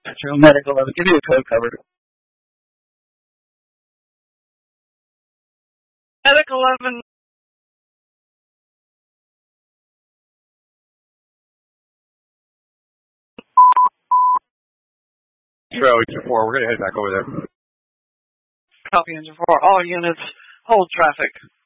Metro Medic 11. Give me a code cover. Medic 11. Charlie 4, we're going to head back over there. Copy engine 4. All units, hold traffic.